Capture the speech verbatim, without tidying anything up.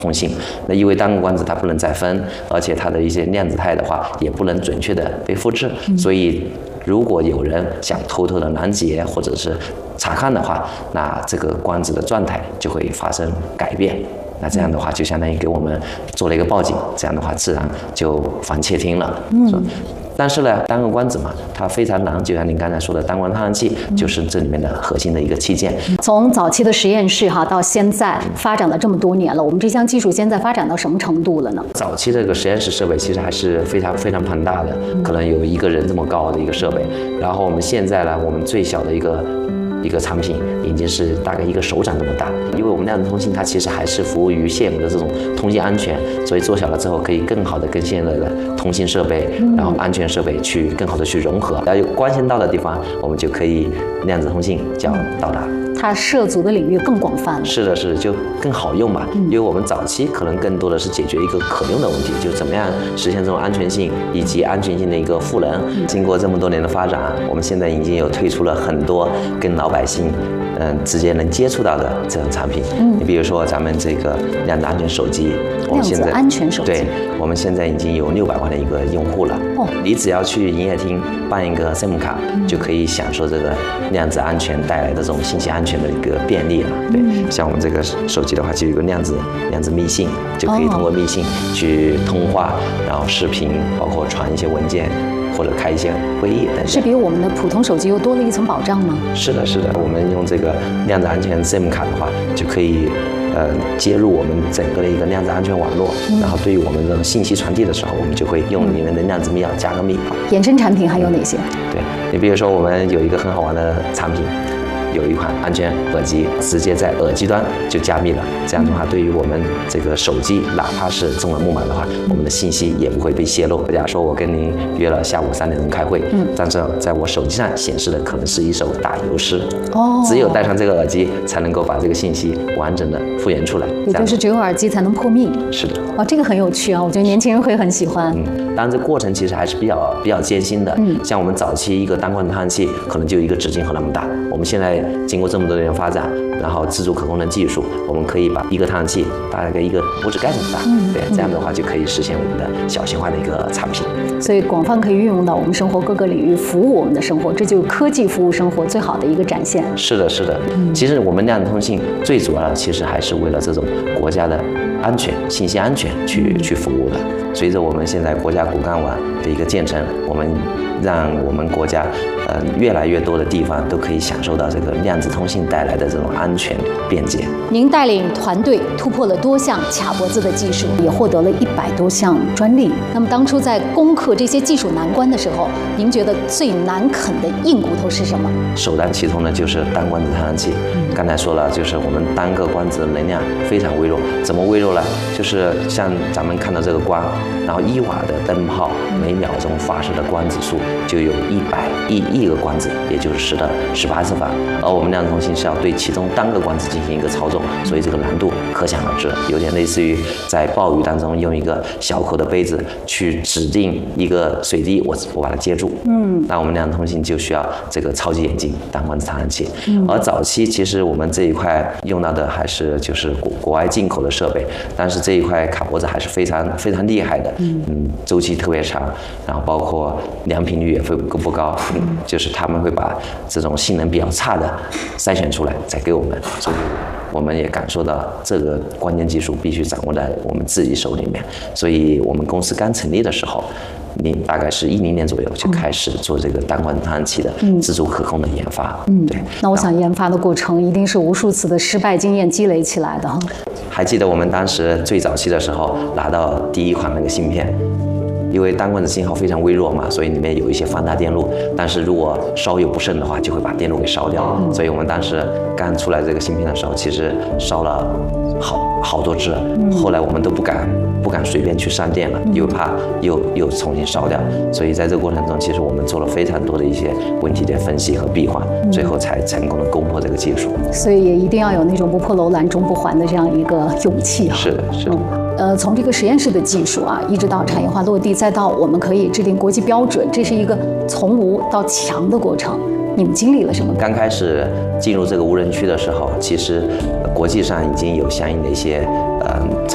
通信。那因为单个光子它不能再分，而且它的一些量子态的话也不能准确的被复制，嗯、所以如果有人想偷偷的拦截或者是查看的话，那这个光子的状态就会发生改变。那这样的话，就相当于给我们做了一个报警，这样的话自然就防窃听了。嗯。但是呢，单个光子嘛，它非常难，就像您刚才说的，单光探测器就是这里面的核心的一个器件。 从早期的实验室哈到现在发展了这么多年了，我们这项技术现在发展到什么程度了呢？ 早期这个实验室设备其实还是非常非常庞大的，可能有一个人这么高的一个设备。然后我们现在呢，我们最小的一个。一个产品已经是大概一个手掌这么大，因为我们量子通信它其实还是服务于现有的这种通信安全，所以做小了之后可以更好的跟现在的通信设备，然后安全设备去更好的去融合，然后有关心到的地方，我们就可以量子通信就要到达。 它涉足的领域更广泛了。 是的，是的，就更好用吧。嗯、因为我们早期可能更多的是解决一个可用的问题，就怎么样实现这种安全性以及安全性的一个赋能。嗯、经过这么多年的发展，我们现在已经有推出了很多跟老百姓嗯、呃、直接能接触到的这种产品。嗯，你比如说咱们这个量子安全手机，我们现在安全手机， 对，我们现在已经有六百万的一个用户了。哦，你只要去营业厅办一个 S I M 卡，嗯、就可以享受这个量子安全带来的这种信息安全的一个便利了。对，嗯、像我们这个手机的话，就有一个量子量子密信，就可以通过密信去通话，然后视频，包括传一些文件。或者开一些会议等等， 是比我们的普通手机又多了一层保障吗？ 是的，是的，我们用这个量子安全 S I M 卡的话，就可以呃接入我们整个的一个量子安全网络，嗯、然后对于我们的信息传递的时候，我们就会用里面的量子密钥加个密。 衍生产品还有哪些？ 对，你比如说我们有一个很好玩的产品。有一款安全耳机，直接在耳机端就加密了。这样的话，对于我们这个手机，哪怕是中了木马的话，我们的信息也不会被泄露。假如说我跟您约了下午三点钟开会，嗯，但是在我手机上显示的可能是一首打油诗，哦，只有戴上这个耳机，才能够把这个信息完整的复原出来。 也就是只有耳机才能破密。 是的。 哦，这个很有趣啊，我觉得年轻人会很喜欢。 嗯，当然这过程其实还是比较比较艰辛的。嗯，像我们早期一个单光探测器可能就一个纸巾盒那么大，我们现在经过这么多年发展，然后自主可控的技术，我们可以把一个探测器大概一个拇指盖这么大，嗯、对，这样的话就可以实现我们的小型化的一个产品。 所以广泛可以运用到我们生活各个领域，服务我们的生活，这就是科技服务生活最好的一个展现。 是的，是的。嗯、其实我们量子通信最主要的其实还是为了这种国家的安全、信息安全去去服务的。随着我们现在国家骨干网的一个建成，我们让我们国家呃越来越多的地方都可以享受到这个量子通信带来的这种安全便捷。 您带领团队突破了多项卡脖子的技术，也获得了一百多项专利。那么当初在攻克这些技术难关的时候，您觉得最难啃的硬骨头是什么？ 首当其冲的就是单光子探测器。嗯、刚才说了，就是我们单个光子的能量非常微弱。怎么微弱呢？就是像咱们看到这个光，然后一瓦的灯泡每秒钟发射的光子数就有一百亿亿个光子，也就是十的十八次方。而我们量子通信是要对其中单个光子进行一个操纵，所以这个难度可想而知。有点类似于在暴雨当中用一个小口的杯子去指定一个水滴，我我把它接住。嗯，那我们量子通信就需要这个超级眼镜单光子探测器。嗯，而早期其实我们这一块用到的还是就是国国外进口的设备，但是这一块卡脖子还是非常非常厉害的。嗯，嗯周期特别长，然后包括良品率也会不高。嗯，就是他们会把这种性能比较差的筛选出来再给我们，所以我们也感受到这个关键技术必须掌握在我们自己手里面。所以我们公司刚成立的时候，你大概是一零年左右就开始做这个单光探测器的自主可控的研发。嗯，对。 那我想研发的过程一定是无数次的失败经验积累起来的。 还记得我们当时最早期的时候拿到第一款那个芯片。因为单光子信号非常微弱嘛，所以里面有一些放大电路，但是如果稍有不慎的话，就会把电路给烧掉。嗯、所以我们当时刚出来这个芯片的时候，其实烧了好好多只，嗯、后来我们都不敢不敢随便去上电了，因为怕又又重新烧掉。所以在这个过程中，其实我们做了非常多的一些问题的分析和闭环，嗯、最后才成功的攻破这个技术。 所以也一定要有那种不破楼兰终不还的这样一个勇气啊。 是的，是的。嗯呃，从这个实验室的技术啊，一直到产业化落地，再到我们可以制定国际标准，这是一个从无到强的过程。你们经历了什么？ 刚开始进入这个无人区的时候，其实国际上已经有相应的一些呃。